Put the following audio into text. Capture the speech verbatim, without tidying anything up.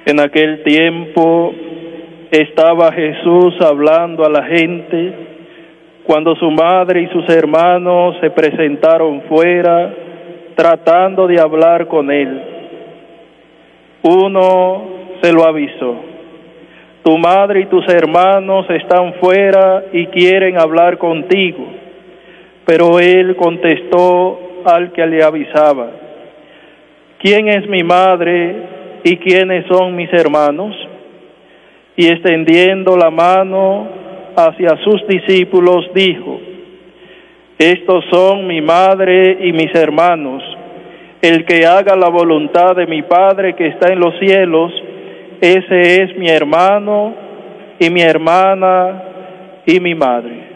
En aquel tiempo estaba Jesús hablando a la gente cuando su madre y sus hermanos se presentaron fuera tratando de hablar con él. Uno se lo avisó: tu madre y tus hermanos están fuera y quieren hablar contigo. Pero él contestó al que le avisaba: ¿quién es mi madre y quiénes son mis hermanos? Y extendiendo la mano hacia sus discípulos dijo: estos son mi madre y mis hermanos. El que haga la voluntad de mi Padre que está en los cielos, ese es mi hermano y mi hermana y mi madre.